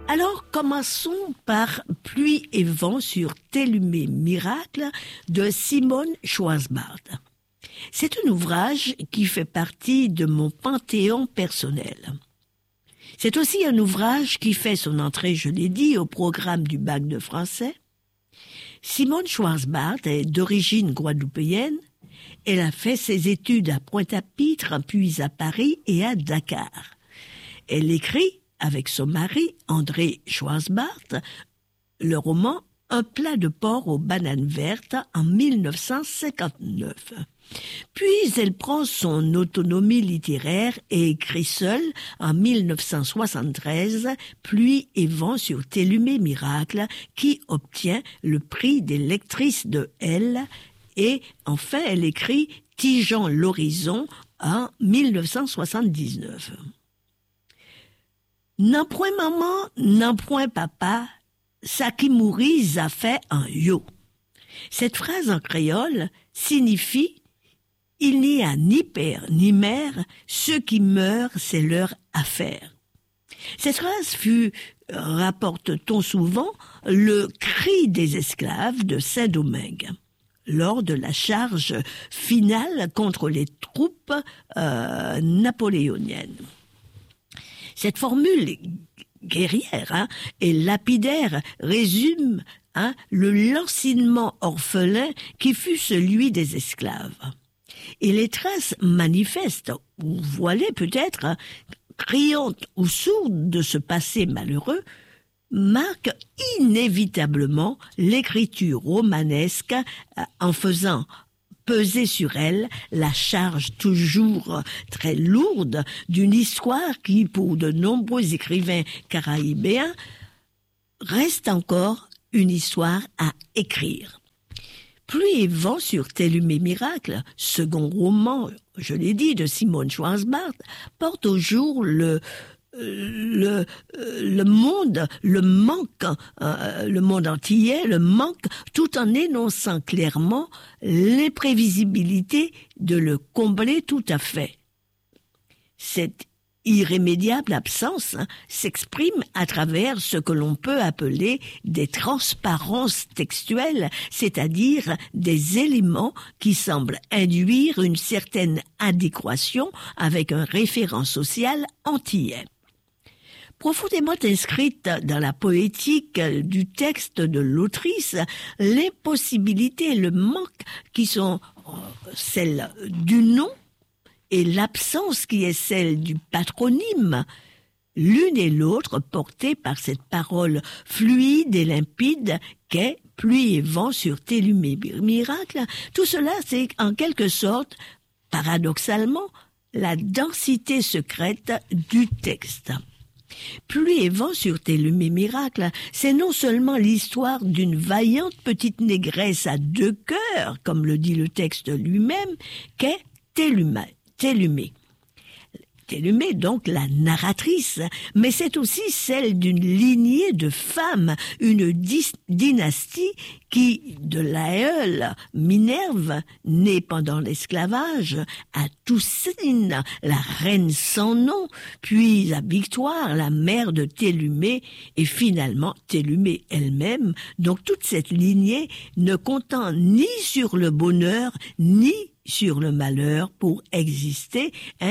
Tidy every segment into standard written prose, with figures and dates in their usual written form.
Alors, commençons par Pluie et vent sur Tellumé Miracle de Simone Schwarzbart. C'est un ouvrage qui fait partie de mon panthéon personnel. C'est aussi un ouvrage qui fait son entrée, je l'ai dit, au programme du bac de français. Simone Schwarzbart est d'origine guadeloupéenne. Elle a fait ses études à Pointe-à-Pitre, puis à Paris et à Dakar. Elle écrit, avec son mari, André Schwarzbart, le roman « Un plat de porc aux bananes vertes » en 1959. Puis elle prend son autonomie littéraire et écrit seule en 1973 « Pluie et vent sur Tellumé Miracle » qui obtient le prix des lectrices de Elle. Et enfin, elle écrit « Tigeant l'horizon » en 1979. N'en point maman, n'en point papa, ça qui mourit, ça fait un yo. Cette phrase en créole signifie « Il n'y a ni père ni mère, ceux qui meurent, c'est leur affaire ». Cette phrase fut, rapporte-t-on souvent, le cri des esclaves de Saint-Domingue lors de la charge finale contre les troupes napoléoniennes. Cette formule guerrière et lapidaire résume le lancinant orphelin qui fut celui des esclaves. Et les traces manifestes, ou voilées peut-être, criantes ou sourdes de ce passé malheureux, marquent inévitablement l'écriture romanesque en faisant peser sur elle la charge toujours très lourde d'une histoire qui, pour de nombreux écrivains caraïbéens, reste encore une histoire à écrire. Pluie et vent sur Tellumé Miracle, second roman, je l'ai dit, de Simone Schwarzbart, porte au jour le monde, le manque, le monde antillais, le manque, tout en énonçant clairement l'imprévisibilité de le combler tout à fait. Cette irrémédiable absence s'exprime à travers ce que l'on peut appeler des transparences textuelles, c'est-à-dire des éléments qui semblent induire une certaine adéquation avec un référent social antillais. Profondément inscrite dans la poétique du texte de l'autrice, les possibilités et le manque qui sont celles du nom et l'absence qui est celle du patronyme, l'une et l'autre portées par cette parole fluide et limpide qu'est Pluie et vent sur Tellumé Miracle. Tout cela, c'est en quelque sorte, paradoxalement, la densité secrète du texte. Pluie et vent sur Tellumé Miracle, c'est non seulement l'histoire d'une vaillante petite négresse à deux cœurs, comme le dit le texte lui-même, qu'est Tellumé, donc la narratrice, mais c'est aussi celle d'une lignée de femmes, une dynastie qui, de l'aïeule Minerve, née pendant l'esclavage, à Toussine, la reine sans nom, puis à Victoire, la mère de Tellumé, et finalement Tellumé elle-même. Donc toute cette lignée ne comptant ni sur le bonheur, ni sur le malheur pour exister.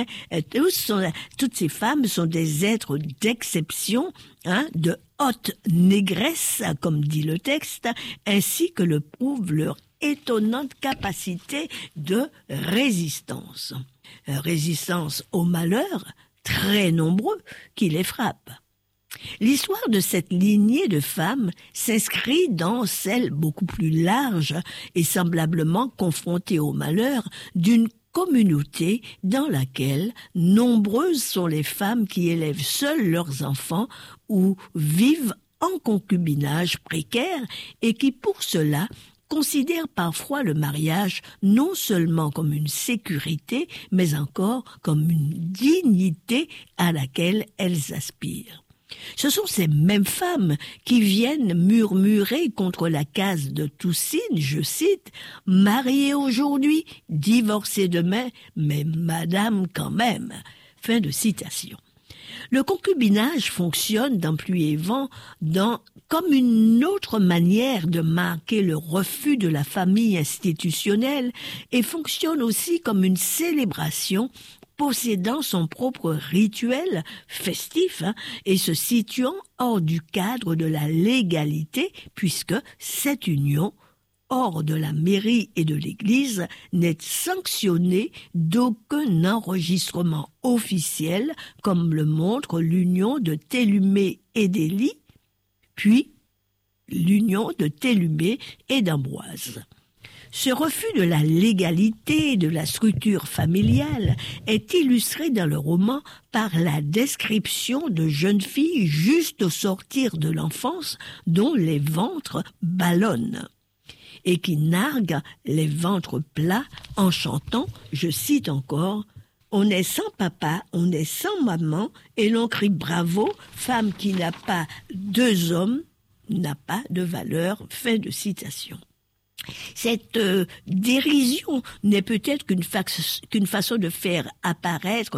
Toutes ces femmes sont des êtres d'exception, de haute négresse, comme dit le texte, ainsi que le prouve leur étonnante capacité de résistance. Résistance au malheur, très nombreux, qui les frappent. L'histoire de cette lignée de femmes s'inscrit dans celle beaucoup plus large et semblablement confrontée au malheur d'une communauté dans laquelle nombreuses sont les femmes qui élèvent seules leurs enfants ou vivent en concubinage précaire et qui pour cela considèrent parfois le mariage non seulement comme une sécurité mais encore comme une dignité à laquelle elles aspirent. Ce sont ces mêmes femmes qui viennent murmurer contre la case de Toussine, je cite, « Mariée aujourd'hui, divorcée demain, mais madame quand même ». Fin de citation. Le concubinage fonctionne dans Pluie et Vent comme une autre manière de marquer le refus de la famille institutionnelle et fonctionne aussi comme une célébration possédant son propre rituel festif et se situant hors du cadre de la légalité puisque cette union hors de la mairie et de l'Église, n'est sanctionné d'aucun enregistrement officiel, comme le montre l'union de Télumé et d'Élie, puis l'union de Télumé et d'Ambroise. Ce refus de la légalité et de la structure familiale est illustré dans le roman par la description de jeunes filles juste au sortir de l'enfance dont les ventres ballonnent et qui narguent les ventres plats en chantant, je cite encore, « On est sans papa, on est sans maman, et l'on crie bravo, femme qui n'a pas deux hommes, n'a pas de valeur. » Fin de citation. Cette dérision n'est peut-être qu'une façon de faire apparaître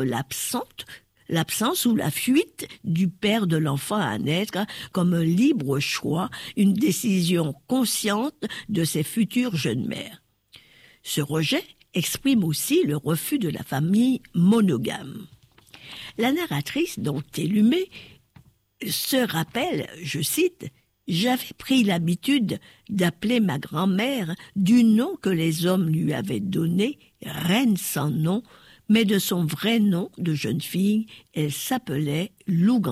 l'absence ou la fuite du père de l'enfant à naître comme un libre choix, une décision consciente de ses futures jeunes mères. Ce rejet exprime aussi le refus de la famille monogame. La narratrice, dont Télumé, se rappelle, je cite, « J'avais pris l'habitude d'appeler ma grand-mère du nom que les hommes lui avaient donné, reine sans nom, mais de son vrai nom de jeune fille, elle s'appelait Lougandor. »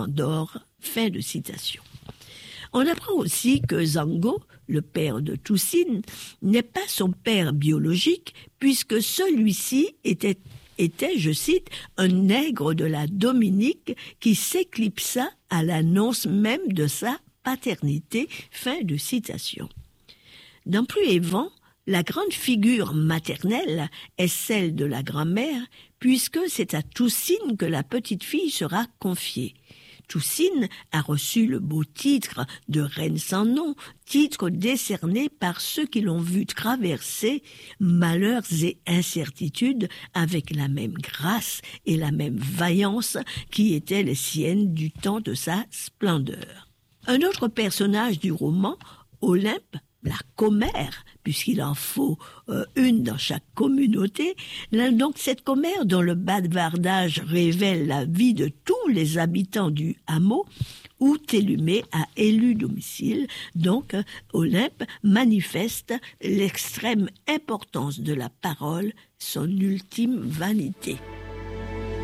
Fin de citation. On apprend aussi que Zango, le père de Toussine, n'est pas son père biologique, puisque celui-ci était, je cite, un nègre de la Dominique qui s'éclipsa à l'annonce même de sa paternité. Fin de citation. Dans Pluie et Vent, la grande figure maternelle est celle de la grand-mère, puisque c'est à Toussine que la petite fille sera confiée. Toussine a reçu le beau titre de reine sans nom, titre décerné par ceux qui l'ont vu traverser malheurs et incertitudes avec la même grâce et la même vaillance qui étaient les siennes du temps de sa splendeur. Un autre personnage du roman, Olympe, la commère, puisqu'il en faut une dans chaque communauté. Donc cette commère dont le bavardage révèle la vie de tous les habitants du hameau, où Télumé a élu domicile, donc Olympe manifeste l'extrême importance de la parole, son ultime vanité.